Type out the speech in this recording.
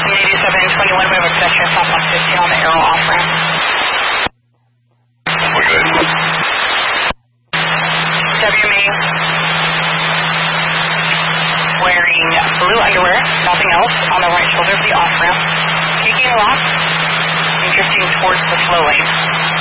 8721, we have a pedestrian stop on 15 on the arrow off ramp. We're good. WMA wearing blue underwear, nothing else, on the right shoulder of the off ramp, taking left and drifting towards the flow lane.